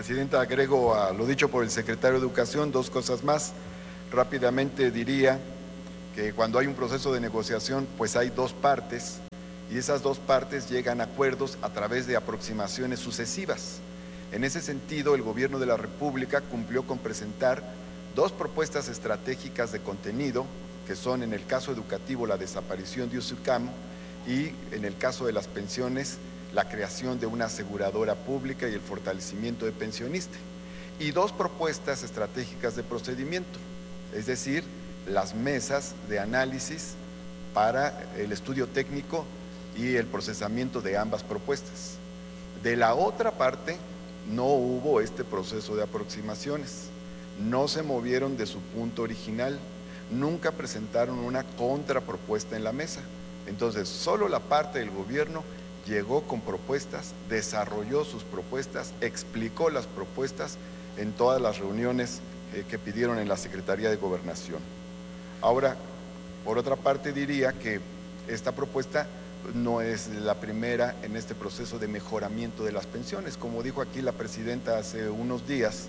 Presidenta, agrego a lo dicho por el secretario de Educación dos cosas más. Rápidamente diría que cuando hay un proceso de negociación, pues hay dos partes y esas dos partes llegan a acuerdos a través de aproximaciones sucesivas. En ese sentido, el Gobierno de la República cumplió con presentar dos propuestas estratégicas de contenido, que son en el caso educativo la desaparición de USUCAM y en el caso de las pensiones la creación de una aseguradora pública y el fortalecimiento de pensionista, y dos propuestas estratégicas de procedimiento, es decir, las mesas de análisis para el estudio técnico y el procesamiento de ambas propuestas. De la otra parte, no hubo este proceso de aproximaciones, no se movieron de su punto original, nunca presentaron una contrapropuesta en la mesa. Entonces, solo la parte del gobierno llegó con propuestas, desarrolló sus propuestas, explicó las propuestas en todas las reuniones que pidieron en la Secretaría de Gobernación. Ahora, por otra parte, diría que esta propuesta no es la primera en este proceso de mejoramiento de las pensiones. Como dijo aquí la presidenta hace unos días,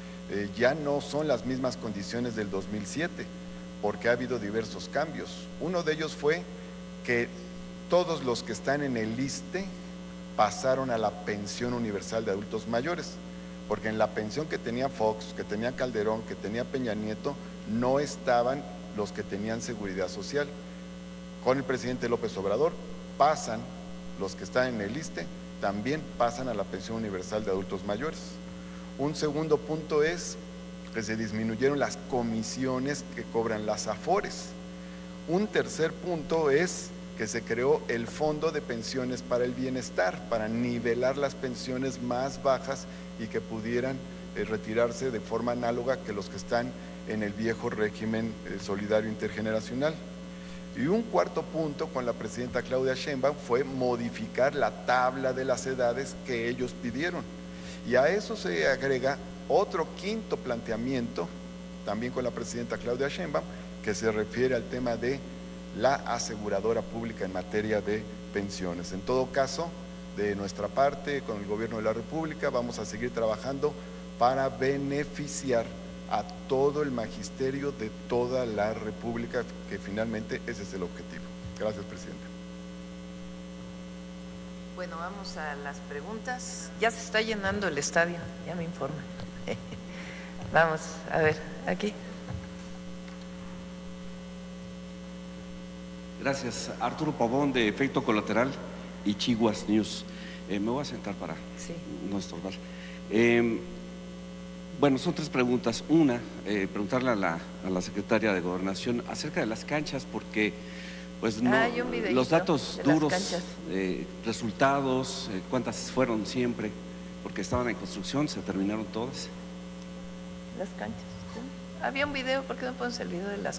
ya no son las mismas condiciones del 2007, porque ha habido diversos cambios. Uno de ellos fue que todos los que están en el ISSSTE pasaron a la pensión universal de adultos mayores, porque en la pensión que tenía Fox, que tenía Calderón, que tenía Peña Nieto, no estaban los que tenían seguridad social. Con el presidente López Obrador pasan los que están en el ISSSTE, también pasan a la pensión universal de adultos mayores. Un segundo punto es que se disminuyeron las comisiones que cobran las AFORES. Un tercer punto es que se creó el Fondo de Pensiones para el Bienestar, para nivelar las pensiones más bajas y que pudieran retirarse de forma análoga que los que están en el viejo régimen solidario intergeneracional. Y un cuarto punto con la presidenta Claudia Sheinbaum fue modificar la tabla de las edades que ellos pidieron. Y a eso se agrega otro quinto planteamiento, también con la presidenta Claudia Sheinbaum, que se refiere al tema de la aseguradora pública en materia de pensiones. En todo caso, de nuestra parte, con el Gobierno de la República, vamos a seguir trabajando para beneficiar a todo el magisterio de toda la República, que finalmente ese es el objetivo. Gracias, Presidenta. Bueno, vamos a las preguntas. Ya se está llenando el estadio, ya me informan. Vamos, a ver, aquí. Gracias. Arturo Pavón, de Efecto Colateral y Chihuas News. Me voy a sentar para no estorbar. Bueno, son tres preguntas. Una, preguntarle a la secretaria de Gobernación acerca de las canchas, porque pues no, los datos duros, resultados, cuántas fueron siempre, porque estaban en construcción, se terminaron todas. Las canchas. Había un video, ¿por qué no pones el video de las